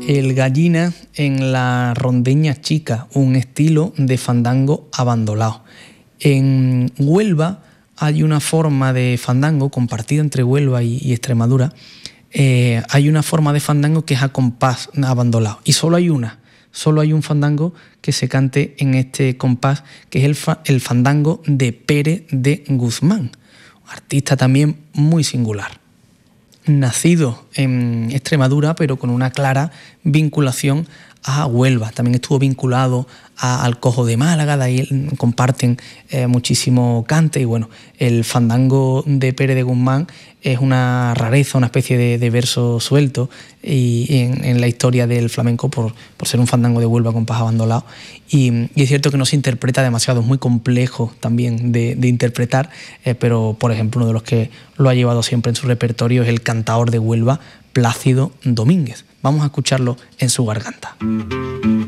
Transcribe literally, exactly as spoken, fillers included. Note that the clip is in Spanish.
El Gallina en la Rondeña Chica, un estilo de fandango abandolado. En Huelva hay una forma de fandango compartida entre Huelva y, y Extremadura. Eh, hay una forma de fandango que es a compás abandolado y solo hay una, solo hay un fandango que se cante en este compás, que es el, fa, el fandango de Pérez de Guzmán, artista también muy singular. Nacido en Extremadura, pero con una clara vinculación a Huelva. También estuvo vinculado a, al Cojo de Málaga, de ahí comparten eh, muchísimo cante. Y bueno, el fandango de Pérez de Guzmán es una rareza, una especie de, de verso suelto y, y en, en la historia del flamenco por, por ser un fandango de Huelva con compás abandolado. Y, y es cierto que no se interpreta demasiado, es muy complejo también de, de interpretar, eh, pero por ejemplo uno de los que lo ha llevado siempre en su repertorio es el cantaor de Huelva, Plácido Domínguez. Vamos a escucharlo en su garganta.